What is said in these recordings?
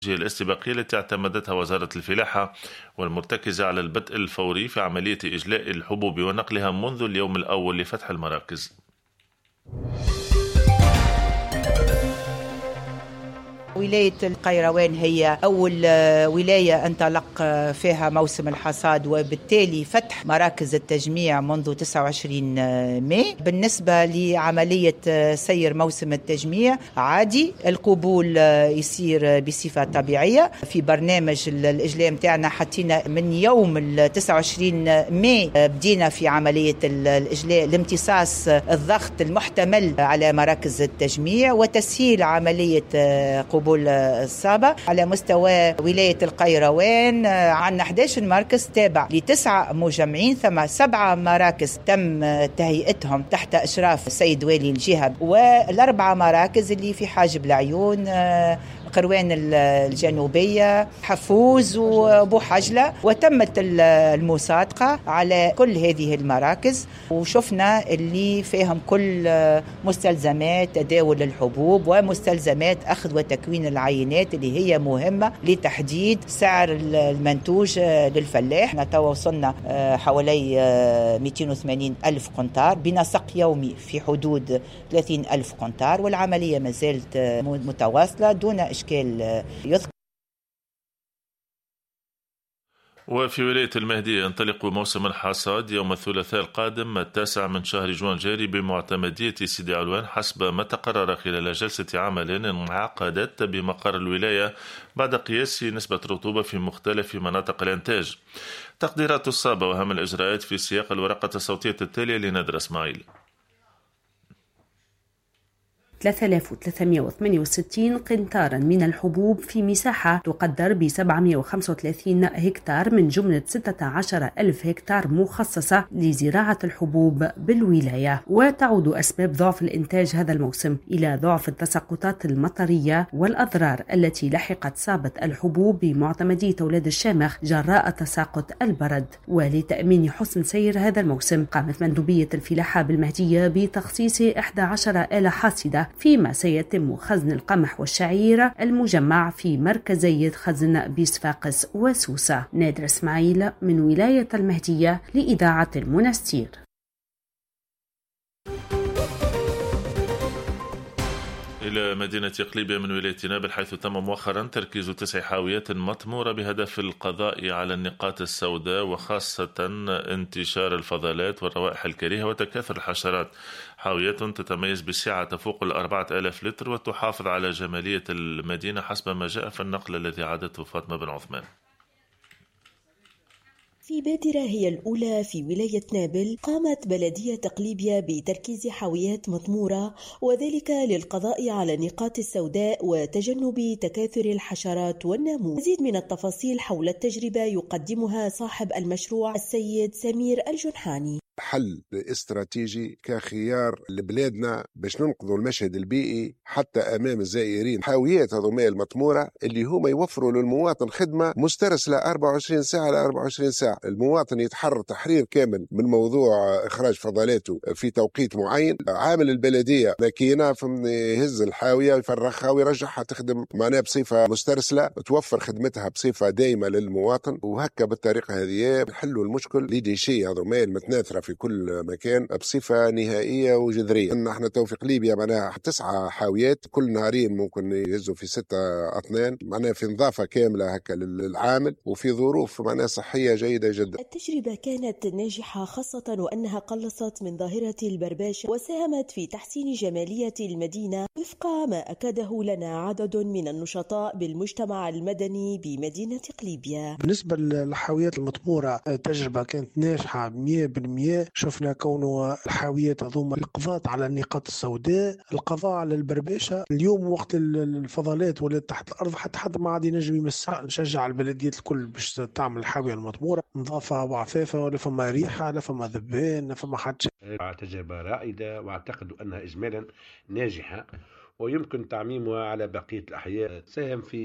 الاستباقية التي اعتمدتها وزارة الفلاحة والمرتكزة على البدء الفوري في عملية إجلاء الحبوب ونقلها منذ اليوم الأول لفتح المراكز. ولاية القيروان هي أول ولاية انطلق فيها موسم الحصاد، وبالتالي فتح مراكز التجميع منذ 29 ماي. بالنسبة لعملية سير موسم التجميع عادي، القبول يصير بصفة طبيعية. في برنامج الإجلاء متاعنا حطينا من يوم 29 ماي بدينا في عملية الإجلاء لامتصاص الضغط المحتمل على مراكز التجميع وتسهيل عملية قبول الصابة. على مستوى ولاية القيروان عندنا 11 مركز تابع ل9 مجمعين، ثم 7 مراكز تم تهيئتهم تحت إشراف السيد والي الجهة، والأربع مراكز اللي في حاجب العيون، قروان الجنوبية، حفوز وبو حجلة، وتمت المصادقة على كل هذه المراكز، وشفنا اللي فيهم كل مستلزمات تداول الحبوب ومستلزمات أخذ وتكوين العينات اللي هي مهمة لتحديد سعر المنتوج للفلاح. احنا وصلنا حوالي 280 ألف قنطار بنسق يومي في حدود 30 ألف قنطار، والعملية ما زالت متواصلة دون إشكال يذكر. وفي ولاية المهدية ينطلق موسم الحصاد يوم الثلاثاء القادم 9 من شهر جوان الجاري بمعتمدية سيدي علوان حسب ما تقرر خلال جلسة عمل انعقدت بمقر الولاية بعد قياس نسبة رطوبة في مختلف مناطق الإنتاج. تقديرات الصابة وأهم الإجراءات في سياق الورقة الصوتية التالية لنادر إسماعيل. 3368 قنطارا من الحبوب في مساحة تقدر ب 735 هكتار من جملة 16 ألف هكتار مخصصة لزراعة الحبوب بالولاية. وتعود أسباب ضعف الإنتاج هذا الموسم إلى ضعف التساقطات المطرية والأضرار التي لحقت صابة الحبوب بمعتمدية أولاد الشامخ جراء تساقط البرد. ولتأمين حسن سير هذا الموسم قامت مندوبية الفلاحة بالمهدية بتخصيص 11 آلة حاصدة، فيما سيتم خزن القمح والشعير المجمع في مركزي خزن بصفاقس وسوسة. نادر إسماعيل من ولاية المهدية لإذاعة المنستير. إلى مدينة قليبية من ولاية نابل، حيث تم مؤخرا تركيز 9 حاويات مطمورة بهدف القضاء على النقاط السوداء وخاصة انتشار الفضلات والروائح الكريهة وتكاثر الحشرات. حاويات تتميز بسعة تفوق 4000 لتر وتحافظ على جمالية المدينة حسب ما جاء في النقل الذي عادته فاطمة بن عثمان. في بادرة هي الأولى في ولاية نابل، قامت بلدية قليبية بتركيز حاويات مطمورة، وذلك للقضاء على النقاط السوداء وتجنب تكاثر الحشرات والناموس. مزيد من التفاصيل حول التجربة يقدمها صاحب المشروع السيد سمير الجنحاني. حل استراتيجي كخيار لبلادنا باش ننقذوا المشهد البيئي حتى أمام الزائرين. حاويات هذوما المطمورة اللي هما يوفروا للمواطن خدمة مسترسلة 24 ساعة ل 24 ساعة. المواطن يتحرر تحرير كامل من موضوع إخراج فضلاته في توقيت معين. عامل البلدية ماكينة يهز الحاوية يفرخها ويرجعها تخدم معناها بصفة مسترسلة، توفر خدمتها بصفة دائمة للمواطن. وهكا بالطريقة هذه نحلوا المشكل لديشي هذوما المتناثرة في كل مكان بصفة نهائية وجذرية. احنا توفيق ليبيا معناها 9 حاويات كل نهارين ممكن يهزوا في 6 أطنان، معناها في نظافة كاملة هكا للعامل وفي ظروف معناها صحية جيدة جدا. التجربة كانت ناجحة خاصة وأنها قلصت من ظاهرة البرباشة وساهمت في تحسين جمالية المدينة وفق ما أكده لنا عدد من النشطاء بالمجتمع المدني بمدينة قليبية. بالنسبة للحاويات المطمورة التجربة كانت ناجحة 100%. شفنا كونه الحاويات هذوما القضاء على النقاط السوداء، القضاء على البرباشة. اليوم وقت الفضلات ولا تحت الأرض حتى حد ما عاد ينجم يمسها. نشجع البلديات الكل باش تعمل الحاوية المطمورة نظافة وعفافة، ولا فما ريحة لا فما ذبان لا فما حد شيء. تجربة رائدة واعتقد أنها إجمالا ناجحة ويمكن تعميمها على بقية الأحياء، تساهم في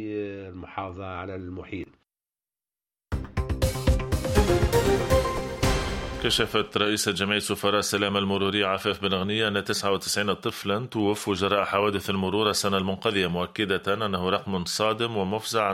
المحافظة على المحيط. كشفت رئيسة جمعية سفراء السلامة المرورية عفاف بن غنية أن 99 طفلا توفوا جراء حوادث المرور السنة المنقضية، مؤكدة أنه رقم صادم ومفزع